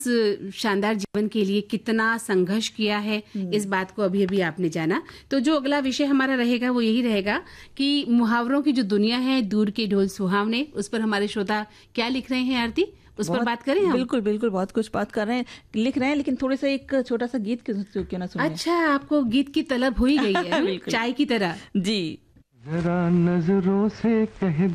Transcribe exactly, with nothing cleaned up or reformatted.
शानदार जीवन के लिए कितना संघर्ष किया है, इस बात को अभी अभी आपने जाना। तो जो अगला विषय हमारा रहेगा वो यही रहेगा कि मुहावरों की जो दुनिया है, दूर के ढोल सुहावने, उस पर हमारे श्रोता क्या लिख रहे हैं आरती, उस पर बात करें हम? बिल्कुल बिल्कुल, बहुत कुछ बात कर रहे हैं, लिख रहे हैं, लेकिन थोड़ा सा एक छोटा सा गीत क्यों क्यों ना सुने। अच्छा, आपको गीत की तलब हो ही गई है चाय की तरह। जी, जरा नजरों से कह